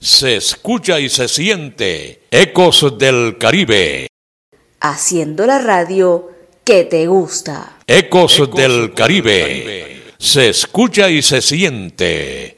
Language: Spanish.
Se escucha y se siente. Ecos del Caribe. Haciendo la radio que te gusta. Ecos del Caribe. Se escucha y se siente.